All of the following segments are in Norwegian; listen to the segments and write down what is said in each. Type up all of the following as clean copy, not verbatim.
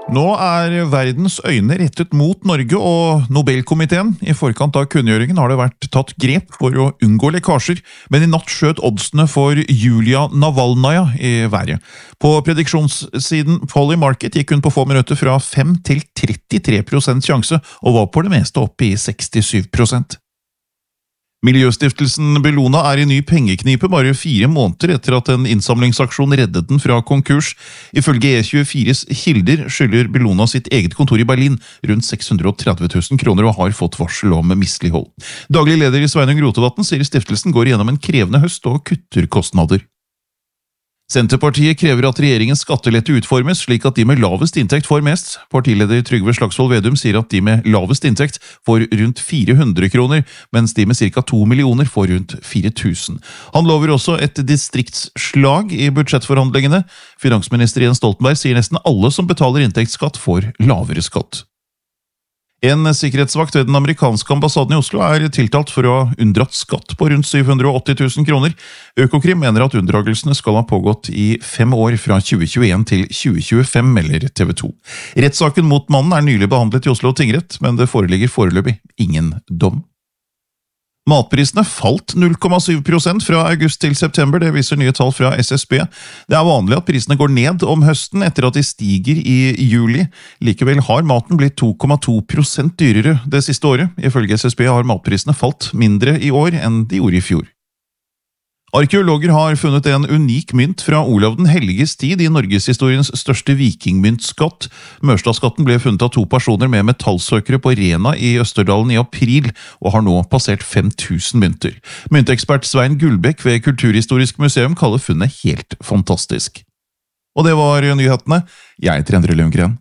Nå verdens øyne rettet mot Norge og Nobelkomiteen. I forkant av kunngjøringen har det vært tatt grep for å unngå lekkasjer, men i natt skjøt oddsene for Julia Navalnaja i været. På prediksjonssiden Polymarket gikk hun på få minutter fra 5 til 33% sjanse, og var på det meste oppe i 67%. Miljøstiftelsen Bellona i ny pengeknipe bare 4 måneder etter at en innsamlingsaksjon reddet den fra konkurs. Ifølge E24s kilder skylder Bellona sitt eget kontor i Berlin rundt 630 000 kroner og har fått varsel om mislighold. Daglig leder Sveinung Rotevatn sier stiftelsen går gjennom en krevende høst og kutter kostnader. Senterpartiet krever at regjeringens skattelette utformes slik at de med lavest inntekt får mest. Partileder Trygve Slagsvold Vedum sier at de med lavest inntekt får rundt 400 kroner, mens de med ca. 2 millioner får rundt 4000. Han lover også et distriktsslag i budsjettforhandlingene. Finansminister Jens Stoltenberg sier nesten alle som betaler inntektsskatt får lavere skatt. En sikkerhetsvakt ved den amerikanske ambassaden i Oslo tiltalt for å ha unndratt skatt på rundt 780 000 kroner. Økokrim mener at unndragelsene skal ha pågått i 5 år fra 2021 til 2025, melder TV 2. Rettssaken mot mannen nylig behandlet i Oslo tingrett, men det foreligger foreløpig ingen dom. Matprisene falt 0,7% fra august til september, det viser nye tall fra SSB. Det vanlig at prisene går ned om høsten etter at de stiger i juli. Likevel har maten blitt 2,2% dyrere det siste året. Ifølge SSB har matprisene falt mindre i år enn de gjorde i fjor. Arkeologer har funnet en unik mynt fra Olav den Helliges tid i Norgeshistoriens største vikingmyntskatt. Mørstadskatten ble funnet av 2 personer med metallsøkere på Rena i Østerdalen i april, og har nå passert 5000 mynter. Myntekspert Svein Gullbekk ved Kulturhistorisk museum kaller funnet helt fantastisk. Og det var nyhetene. Jeg heter Endre Lundgren.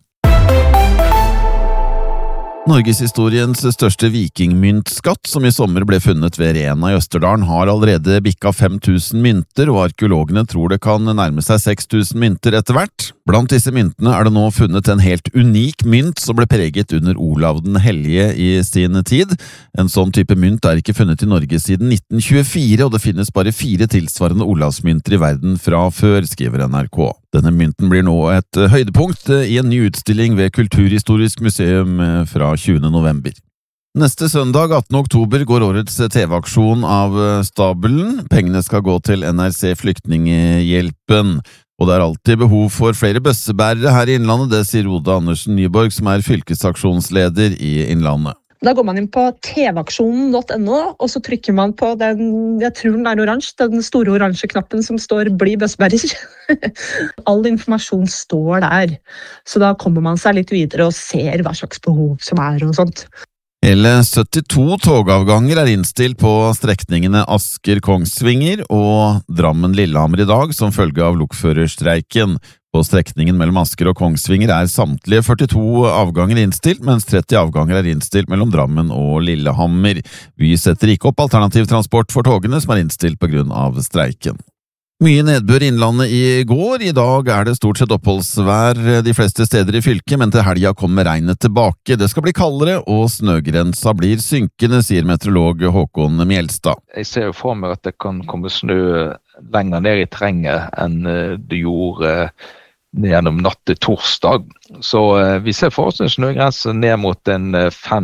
Norgeshistoriens største vikingmyntskatt, som i sommer ble funnet ved Rena i Østerdalen, har allerede bikket 5000 mynter, og arkeologene tror det kan nærme seg 6000 mynter etter hvert. Blant disse myntene det nå funnet en helt unik mynt som ble preget under Olav den Hellige i sin tid. En sånn type mynt ikke funnet i Norge siden 1924, og det finnes bare 4 tilsvarende Olavsmynter i verden fra før, skriver NRK. Denne mynten blir nå et høydepunkt i en ny utstilling ved Kulturhistorisk museum fra 20. november. Neste søndag, 18. oktober, går årets TV-aksjon av stabelen. Pengene skal gå til NRC Flyktninghjelpen. Og det alltid behov for flere bøssebærere her i Innlandet, det sier Oda Andersen Nyborg, som fylkesaksjonsleder i Innlandet. Da går man inn på tvaksjonen.no, og så trykker man på den, jeg tror den oransje, den store oransje knappen som står «Bli bøssebærer». All informasjon står der, så da kommer man seg litt videre og ser hva slags behov som og sånt. Hele 72 togavganger innstilt på strekningene Asker-Kongsvinger og Drammen-Lillehammer i dag som følge av lokførerstreiken. På strekningen mellom Asker og Kongsvinger samtlige 42 avganger innstilt, mens 30 avganger innstilt mellom Drammen og Lillehammer. Vy setter ikke opp alternativ transport for togene som innstilt på grunn av streiken. Mye nedbør i Innlandet i går. I dag det stort sett oppholdsvær de fleste steder i fylket, men til helga kommer regnet tilbake. Det skal bli kaldere, og snøgrensa blir synkende, sier meteorolog Håkon Mjelstad. Jeg ser jo for meg at det kan komme snø lenger ned i terrenget enn det gjorde gjennom natt til torsdag. Så vi ser for oss en snøgrense ned mot en 5